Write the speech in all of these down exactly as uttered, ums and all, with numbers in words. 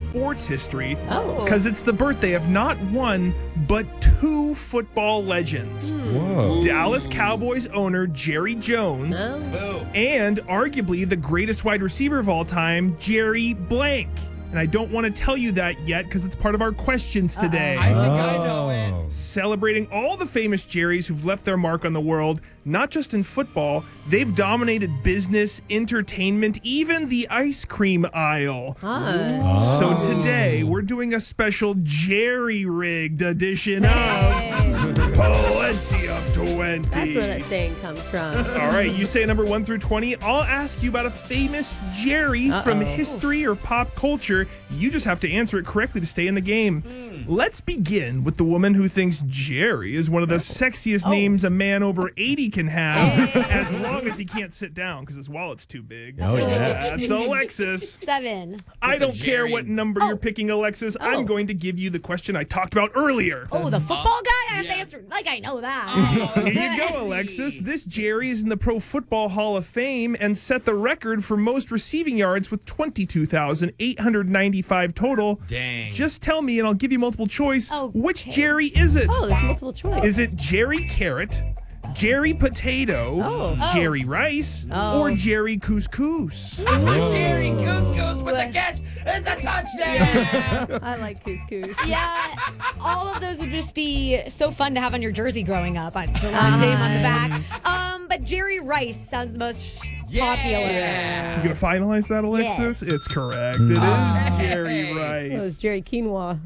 sports history. Oh. Because it's the birthday of not one, but two football legends. Whoa. Dallas Cowboys owner Jerry Jones Oh. and arguably the greatest wide receiver of all time, Jerry Blank. And I don't want to tell you that yet because it's part of our questions today. I think I know it. Celebrating all the famous Jerrys who've left their mark on the world, not just in football, they've dominated business, entertainment, even the ice cream aisle. Huh. So today, we're doing a special jerry-rigged edition of Plenty of twenty. That's where that saying comes from. All right, you say number one through twenty. I'll ask you about a famous Jerry Uh-oh. from history or pop culture. You just have to answer it correctly to stay in the game. Mm. Let's begin with the woman who thinks Jerry is one of the sexiest Oh. names a man over eighty can have, as long as he can't sit down because his wallet's too big. Oh, yeah. That's Alexis. Seven. I the don't care Jerry. what number you're picking, Alexis. Oh. I'm going to give you the question I talked about earlier. Oh, the football guy? I have yeah. to answer. Like, I know that. Here you go, Alexis. This Jerry is in the Pro Football Hall of Fame and set the record for most receiving yards with twenty-two thousand eight hundred ninety-five total. Dang. Just tell me, and I'll give you multiple choice. Okay. Which Jerry is it? Oh, there's multiple choice. Is it Jerry Carrot, Jerry Potato, Oh. Jerry Rice, Oh. or Jerry Couscous? Jerry Couscous with the catch. It's a touchdown. I like couscous. Yeah, all of those would just be so fun to have on your jersey growing up. It's the last name on the back. Um, but Jerry Rice sounds the most popular. You gonna finalize that, Alexis? Yes. It's correct. It is Jerry That was Rice. Jerry Quinoa.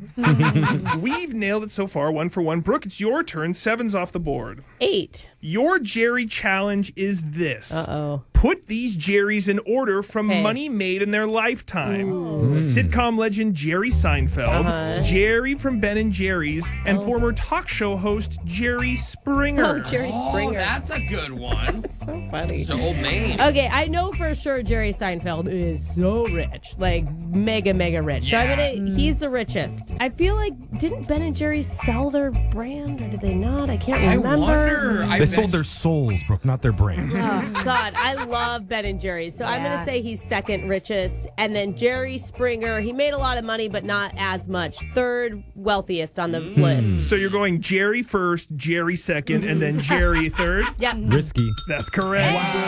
We've nailed it so far, one for one. Brooke, it's your turn. Seven's off the board. Eight. Your Jerry challenge is this. Uh-oh. Put these Jerrys in order from Okay. money made in their lifetime. Sitcom legend Jerry Seinfeld, Uh-huh. Jerry from Ben and Jerry's, and former talk show host Jerry Springer. Oh, Jerry Oh, Springer. that's a good one. so funny. It's an old name. Okay, I know for sure Jerry Seinfeld is so rich, like mega, mega rich. So I'm Yeah. gonna, he's the richest. I feel like, didn't Ben and Jerry's sell their brand or did they not? I can't I remember. wonder. I They bet sold their souls, Brooke, not their brand. Oh, God, I love Ben and Jerry's. So I'm going to Yeah. say he's second richest. And then Jerry Springer, he made a lot of money, but not as much. Third wealthiest on the list. So you're going Jerry first, Jerry second, and then Jerry third? Yeah. Risky. That's correct.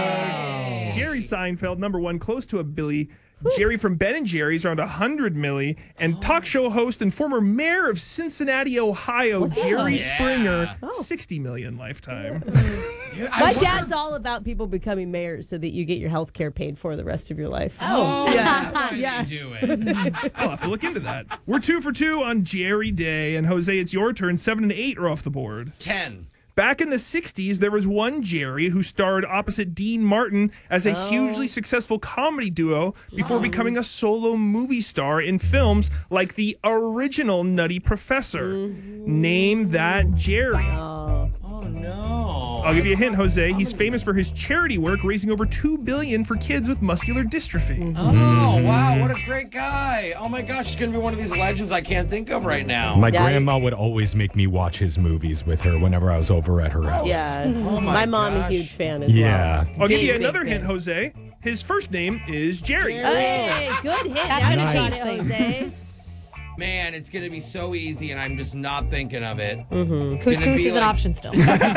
Jerry Seinfeld, number one, close to a billy. Jerry from Ben and Jerry's, around one hundred milli. And talk show host and former mayor of Cincinnati, Ohio, Jerry Yeah. Springer, Oh. sixty million lifetime. Dude, I My wonder- dad's all about people becoming mayors so that you get your health care paid for the rest of your life. Oh, Yeah. that's why Yeah. they do it. I'll have to look into that. We're two for two on Jerry Day. And Jose, it's your turn. Seven and eight are off the board. Ten. Back in the sixties, there was one Jerry who starred opposite Dean Martin as a hugely successful comedy duo before becoming a solo movie star in films like the original Nutty Professor. Name that Jerry. Oh. Oh, no. I'll give you a hint, Jose. He's famous for his charity work, raising over two billion dollars for kids with muscular dystrophy. Oh, wow. What a great guy. Oh, my gosh. He's going to be one of these legends I can't think of right now. My Yeah. grandma would always make me watch his movies with her whenever I was over at her house. Yeah. Oh, my my mom gosh. a huge fan as Yeah. well. I'll give Big, you big another fan. hint, Jose. His first name is Jerry. Hey, good hint. That's Now gonna you got change it, things. Jose. Man, it's going to be so easy, and I'm just not thinking of it. Mm-hmm. gonna Couscous be is an like- option still.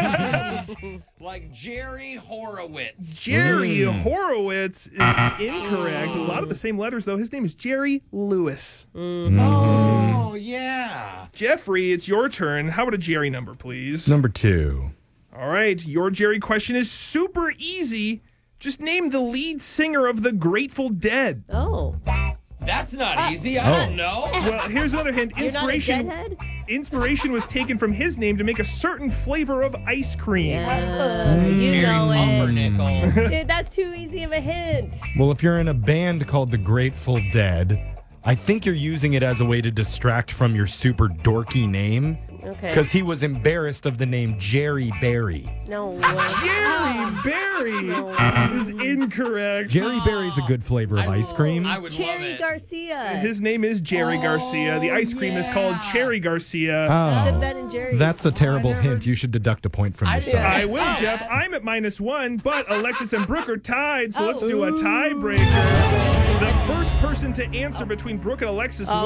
Like Jerry Horowitz. Jerry Horowitz is incorrect. A lot of the same letters, though. His name is Jerry Lewis. Oh, yeah. Jeffrey, it's your turn. How about a Jerry number, please? Number two. All right, your Jerry question is super easy. Just name the lead singer of the Grateful Dead. Oh. That's not easy. I don't know. Well, here's another hint. You're not a Inspiration deadhead? Inspiration was taken from his name to make a certain flavor of ice cream. Yeah, you Jerry know it. Pumpernickel. Dude, that's too easy of a hint. Well, if you're in a band called the Grateful Dead, I think you're using it as a way to distract from your super dorky name. Okay. Because he was embarrassed of the name Jerry Berry. No way. Jerry Berry is incorrect. Jerry Berry's a good flavor of ice cream. I would love Cherry it. Garcia. His name is Jerry Garcia. The ice cream is called yeah. Cherry Garcia. the Oh, Ben and Jerry's. that's a terrible never- hint. You should deduct a point from I this didn't- song. I will, Jeff. I'm at minus one, but Alexis and Brooke are tied, so let's do a tiebreaker. The first person to answer between Brooke and Alexis